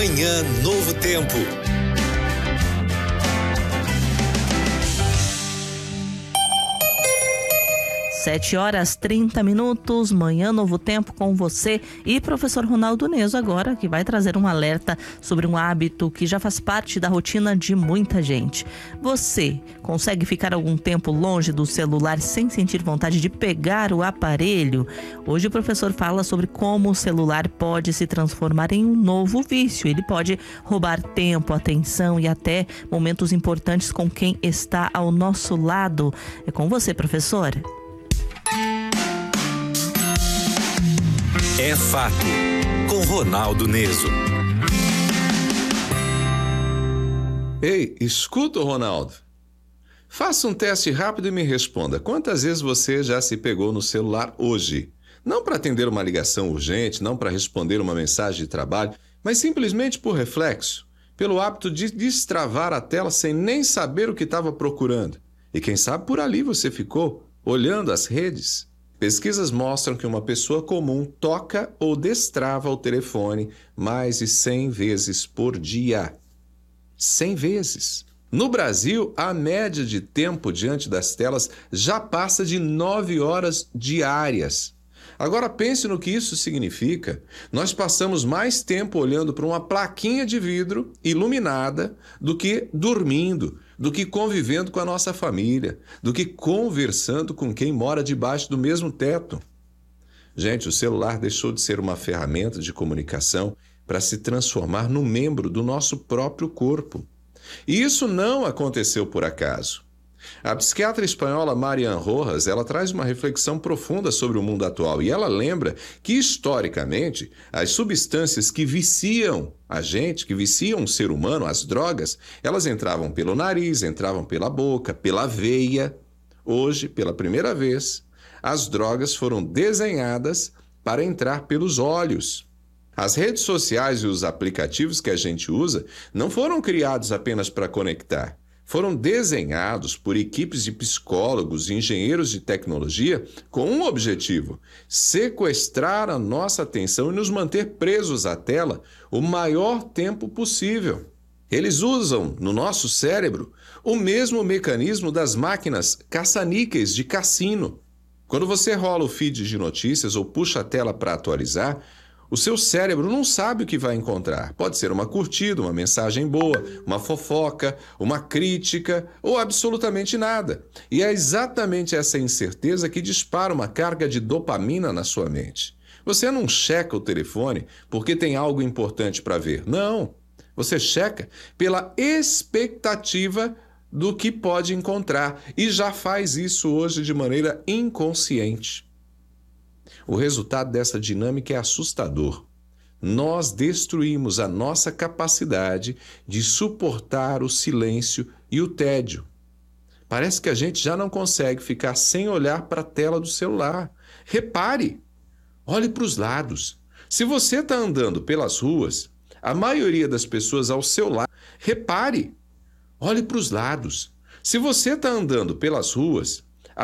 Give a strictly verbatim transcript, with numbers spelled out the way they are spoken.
Manhã Novo Tempo. Sete horas trinta minutos, Manhã Novo Tempo com você e professor Ronaldo Neso agora, que vai trazer um alerta sobre um hábito que já faz parte da rotina de muita gente. Você consegue ficar algum tempo longe do celular sem sentir vontade de pegar o aparelho? Hoje o professor fala sobre como o celular pode se transformar em um novo vício. Ele pode roubar tempo, atenção e até momentos importantes com quem está ao nosso lado. É com você, professor. É fato, com Ronaldo Neso. Ei, escuta, Ronaldo. Faça um teste rápido e me responda. Quantas vezes você já se pegou no celular hoje? Não para atender uma ligação urgente, não para responder uma mensagem de trabalho, mas simplesmente por reflexo, pelo hábito de destravar a tela sem nem saber o que estava procurando. E quem sabe por ali você ficou, olhando as redes. Pesquisas mostram que uma pessoa comum toca ou destrava o telefone mais de cem vezes por dia. cem vezes. No Brasil, a média de tempo diante das telas já passa de nove horas diárias. Agora pense no que isso significa. Nós passamos mais tempo olhando para uma plaquinha de vidro iluminada do que dormindo, do que convivendo com a nossa família, do que conversando com quem mora debaixo do mesmo teto. Gente, o celular deixou de ser uma ferramenta de comunicação para se transformar num membro do nosso próprio corpo. E isso não aconteceu por acaso. A psiquiatra espanhola Marian Rojas, ela traz uma reflexão profunda sobre o mundo atual e ela lembra que, historicamente, as substâncias que viciam a gente, que viciam o ser humano, as drogas, elas entravam pelo nariz, entravam pela boca, pela veia. Hoje, pela primeira vez, as drogas foram desenhadas para entrar pelos olhos. As redes sociais e os aplicativos que a gente usa não foram criados apenas para conectar. Foram desenhados por equipes de psicólogos e engenheiros de tecnologia com um objetivo: sequestrar a nossa atenção e nos manter presos à tela o maior tempo possível. Eles usam no nosso cérebro o mesmo mecanismo das máquinas caça-níqueis de cassino. Quando você rola o feed de notícias ou puxa a tela para atualizar, o seu cérebro não sabe o que vai encontrar. Pode ser uma curtida, uma mensagem boa, uma fofoca, uma crítica ou absolutamente nada. E é exatamente essa incerteza que dispara uma carga de dopamina na sua mente. Você não checa o telefone porque tem algo importante para ver. Não. Você checa pela expectativa do que pode encontrar e já faz isso hoje de maneira inconsciente. O resultado dessa dinâmica é assustador. Nós destruímos a nossa capacidade de suportar o silêncio e o tédio. Parece que a gente já não consegue ficar sem olhar para a tela do celular. Repare, olhe para os lados. Se você está andando pelas ruas, a maioria das pessoas ao seu lado, repare, olhe para os lados. Se você está andando pelas ruas,